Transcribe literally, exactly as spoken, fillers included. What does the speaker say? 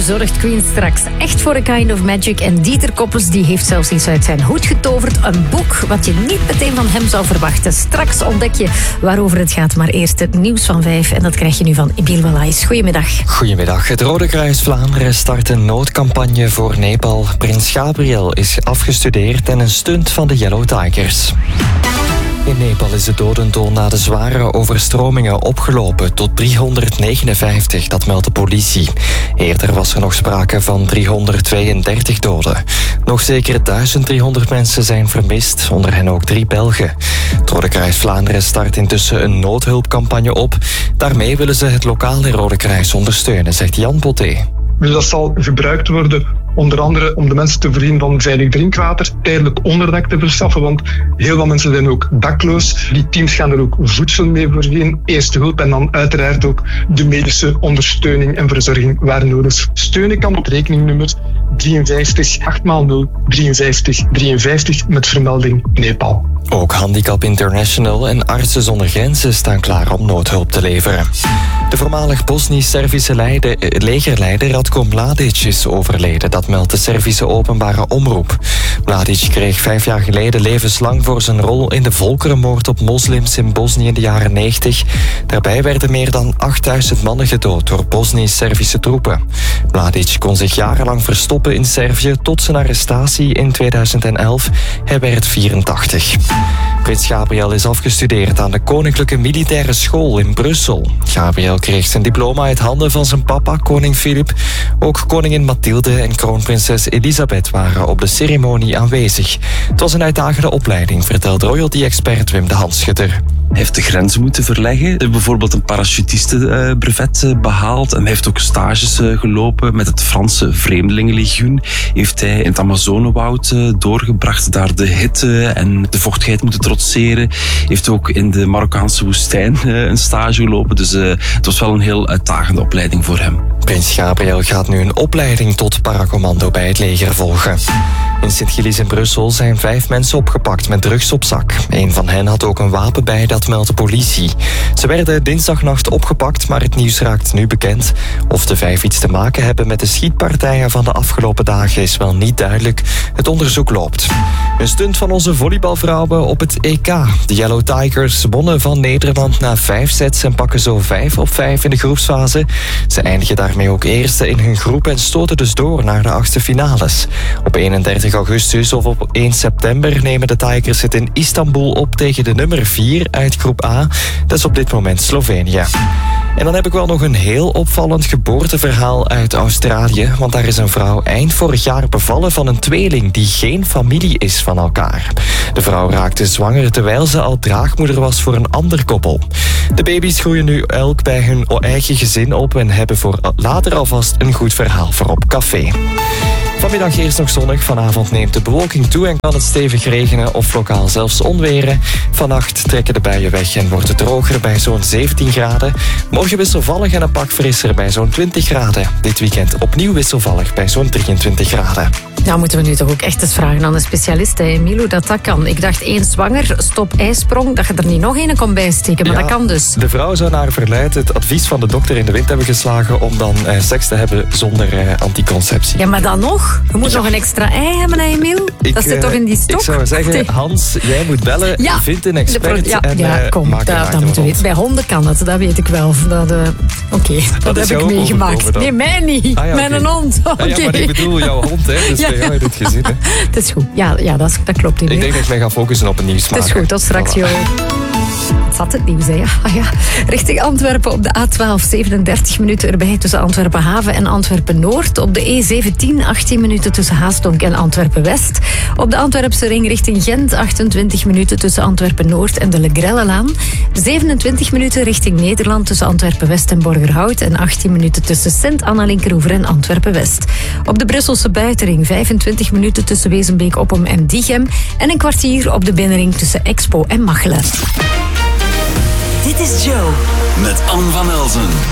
zorgt Queen straks echt voor a kind of magic. En Dieter Koppes die heeft zelfs iets uit zijn hoed getoverd. Een boek wat je niet meteen van hem zou verwachten. Straks ontdek je waarover het gaat. Maar eerst het nieuws van vijf. En dat krijg je nu van Emile Wallace. Goedemiddag. Goedemiddag. Het Rode Kruis Vlaanderen start een noodcampagne voor Nepal. Prins Gabriel is afgestudeerd en een stunt van de Yellow Tigers. In Nepal is de dodental na de zware overstromingen opgelopen tot driehonderdnegenenvijftig, dat meldt de politie. Eerder was er nog sprake van driehonderdtweeëndertig doden. Nog zeker duizend driehonderd mensen zijn vermist, onder hen ook drie Belgen. Het Rode Kruis Vlaanderen start intussen een noodhulpcampagne op. Daarmee willen ze het lokale Rode Kruis ondersteunen, zegt Jan Poté. Dus dat zal gebruikt worden onder andere om de mensen te voorzien van veilig drinkwater, tijdelijk onderdak te verschaffen, want heel veel mensen zijn ook dakloos. Die teams gaan er ook voedsel mee voorzien, eerste hulp en dan uiteraard ook de medische ondersteuning en verzorging waar nodig. Steunen kan op rekeningnummer drieënvijftig achtmaal nul drieënvijftig drieënvijftig met vermelding Nepal. Ook Handicap International en Artsen zonder Grenzen staan klaar om noodhulp te leveren. De voormalig Bosnisch-Servische legerleider Ratko Mladic is overleden. Dat meldt de Servische openbare omroep. Mladic kreeg vijf jaar geleden levenslang voor zijn rol in de volkerenmoord op moslims in Bosnië in de jaren negentig. Daarbij werden meer dan achtduizend mannen gedood door Bosnisch-Servische troepen. Mladic kon zich jarenlang verstoppen in Servië tot zijn arrestatie in tweeduizend elf. Hij werd vierentachtig. Prins Gabriel is afgestudeerd aan de Koninklijke Militaire School in Brussel. Gabriel kreeg zijn diploma uit handen van zijn papa, koning Filip. Ook koningin Mathilde en kroonprinses Elisabeth waren op de ceremonie aanwezig. Het was een uitdagende opleiding, vertelt royalty-expert Wim de Hanschutter. Hij heeft de grenzen moeten verleggen. Hij heeft bijvoorbeeld een parachutistenbrevet behaald. En hij heeft ook stages gelopen met het Franse Vreemdelingenlegioen. Heeft hij in het Amazonewoud doorgebracht, daar de hitte en de vochtigheid moeten trotseren. Heeft ook in de Marokkaanse woestijn een stage gelopen. Dus uh, het was wel een heel uitdagende opleiding voor hem. Prins Gabriel gaat nu een opleiding tot paracommando bij het leger volgen. In Sint-Gilles in Brussel zijn vijf mensen opgepakt met drugs op zak. Een van hen had ook een wapen bij, dat meldt de politie. Ze werden dinsdagnacht opgepakt, maar het nieuws raakt nu bekend. Of de vijf iets te maken hebben met de schietpartijen van de afgelopen dagen is wel niet duidelijk. Het onderzoek loopt. Een stunt van onze volleybalvrouwen op het E K. De Yellow Tigers wonnen van Nederland na vijf sets en pakken zo vijf op vijf in de groepsfase. Ze eindigen daarmee ook eerste in hun groep en stoten dus door naar de achtste finales. Op eenendertig augustus of op één september nemen de Tigers het in Istanbul op tegen de nummer vier uit groep A. Dat is op dit moment Slovenië. En dan heb ik wel nog een heel opvallend geboorteverhaal uit Australië. Want daar is een vrouw eind vorig jaar bevallen van een tweeling die geen familie is van elkaar. De vrouw raakte zwanger terwijl ze al draagmoeder was voor een ander koppel. De baby's groeien nu elk bij hun eigen gezin op en hebben voor later alvast een goed verhaal voor op café. Vanmiddag eerst nog zonnig, vanavond neemt de bewolking toe en kan het stevig regenen of lokaal zelfs onweren. Vannacht trekken de buien weg en wordt het droger bij zo'n zeventien graden. Morgen wisselvallig en een pak frisser bij zo'n twintig graden. Dit weekend opnieuw wisselvallig bij zo'n drieëntwintig graden. Nou moeten we nu toch ook echt eens vragen aan de specialist, hè, Emile, dat dat kan. Ik dacht één zwanger, stop ijsprong, dat je er niet nog één kon bijsteken, maar ja, dat kan dus. De vrouw zou naar verluidt het advies van de dokter in de wind hebben geslagen om dan eh, seks te hebben zonder eh, anticonceptie. Ja, maar dan nog? Je moet ja. nog een extra ei hebben, hè, Emile? Ik, dat zit uh, toch in die stok? Ik zou zeggen, Hans, jij moet bellen, ja. vind een expert ja, en ja, kom, maak dat, dat moeten we weten. Bij honden kan het, dat weet ik wel. Dat, uh, Oké, okay, dat, dat heb ik meegemaakt. Nee, mij niet. Ah, ja, Mijn okay. hond. Okay. Ah, ja, maar ik bedoel jouw hond, hè. Dus ja. bij jou heb je dit gezien, hè. Dat is goed. Ja, ja dat, is, dat klopt. Ik denk dat ik mij ga focussen op het nieuws. Dat is goed, tot straks, voilà. joh. Het zat het nieuws, hè? Ja. Ah, ja. Richting Antwerpen op de A twaalf, zevenendertig minuten erbij tussen Antwerpen Haven en Antwerpen Noord. Op de E zeventien, achttien minuten tussen Haastonk en Antwerpen West. Op de Antwerpse ring richting Gent, achtentwintig minuten tussen Antwerpen Noord en de Legrellelaan. zevenentwintig minuten richting Nederland tussen Antwerpen West en Borgerhout. En achttien minuten tussen Sint-Anna-Linkeroever en Antwerpen West. Op de Brusselse buitenring, vijfentwintig minuten tussen Wezenbeek, Oppem en Diegem. En een kwartier op de binnenring tussen Expo en Machelen. Dit is Joe. Met Anne van Elzen.